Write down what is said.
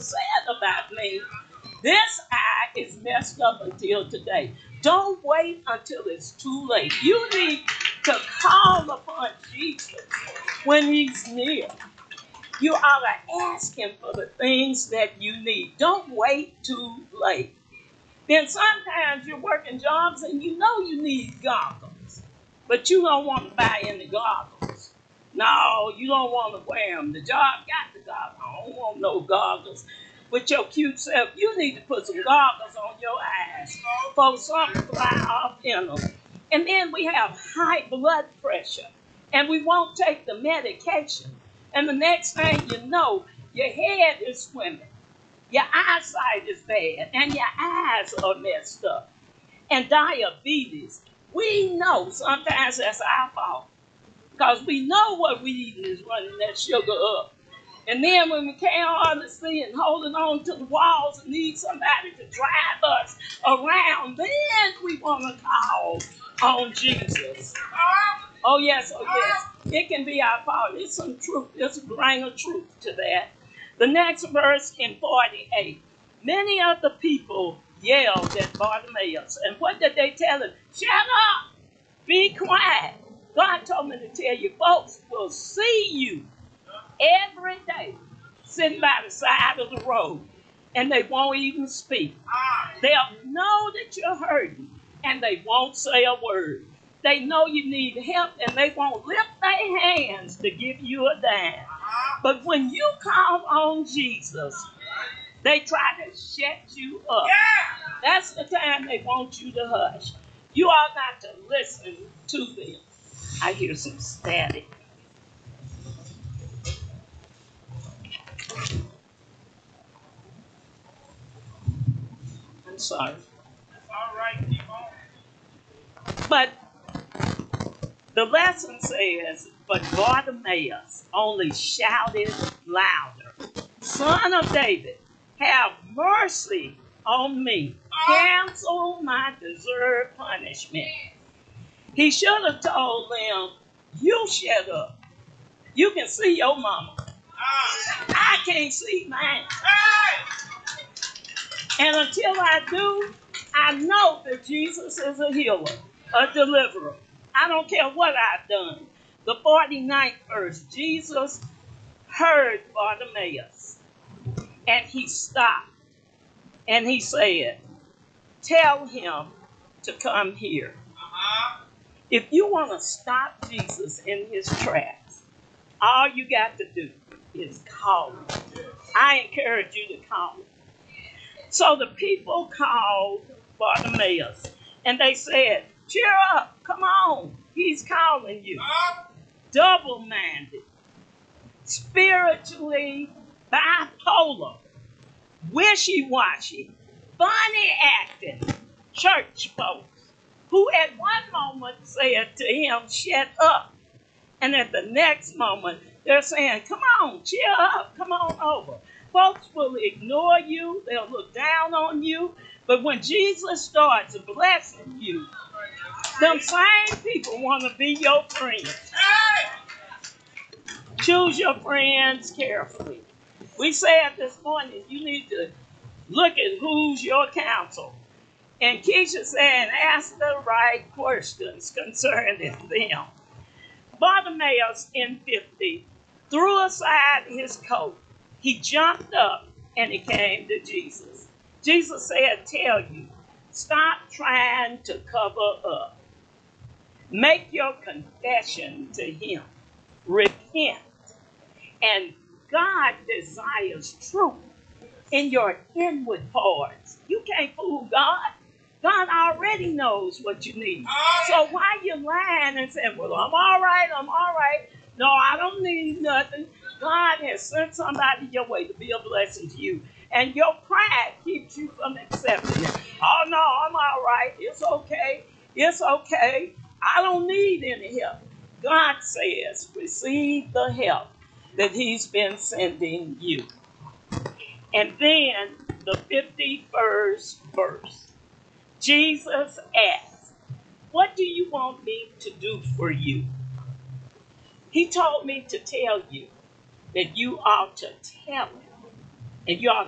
said about me, this eye is messed up until today. Don't wait until it's too late. You need to call upon Jesus when he's near. You ought to ask him for the things that you need. Don't wait too late. Then sometimes you're working jobs and you know you need goggles, but you don't want to buy any goggles. No, you don't want to wear them. The job got the goggles. I don't want no goggles. With your cute self, you need to put some goggles on your eyes for something fly off in them. And then we have high blood pressure, and we won't take the medication. And the next thing you know, your head is swimming. Your eyesight is bad, and your eyes are messed up. And diabetes, we know sometimes that's our fault because we know what we eating is running that sugar up. And then when we can't hardly see and holding on to the walls and need somebody to drive us around, then we want to call on Jesus. Oh yes, oh yes. It can be our fault. It's some truth. There's a grain of truth to that. The next verse in 48. Many of the people yelled at Bartimaeus. And what did they tell him? Shut up! Be quiet. God told me to tell you, folks will see you every day sitting by the side of the road, and they won't even speak. They'll know that you're hurting, and they won't say a word. They know you need help, and they won't lift their hands to give you a dime. But when you call on Jesus, they try to shut you up. That's the time they want you to hush. You ought not to listen to them. I hear some static. I'm sorry. All right, keep on. But the lesson says, but Bartimaeus only shouted louder, Son of David, have mercy on me. Cancel my deserved punishment. He should have told them, you shut up. You can see your mama. I can't see mine. And until I do, I know that Jesus is a healer, a deliverer. I don't care what I've done. The 49th verse, Jesus heard Bartimaeus, and he stopped, and he said, tell him to come here. If you want to stop Jesus in his tracks, all you got to do is call him. I encourage you to call him. So the people called Bartimaeus, and they said, cheer up, come on, he's calling you. Double-minded, spiritually bipolar, wishy-washy, funny acting church folks who at one moment said to him, shut up. And at the next moment, they're saying, come on, cheer up, come on over. Folks will ignore you. They'll look down on you. But when Jesus starts blessing you, them same people want to be your friends. Choose your friends carefully. We said this morning, you need to look at who's your counsel. And Keisha said, ask the right questions concerning them. Bartimaeus in 50 threw aside his coat. He jumped up and he came to Jesus. Jesus said, tell you, stop trying to cover up. Make your confession to him. Repent. And God desires truth in your inward parts. You can't fool God. God already knows what you need. So why you lying and saying, well, I'm all right, I'm all right. No, I don't need nothing. God has sent somebody your way to be a blessing to you. And your pride keeps you from accepting it. Oh, no, I'm all right. It's okay. It's okay. I don't need any help. God says, receive the help that he's been sending you. And then the 51st verse. Jesus asked, what do you want me to do for you? He told me to tell you that you ought to tell him, and you ought to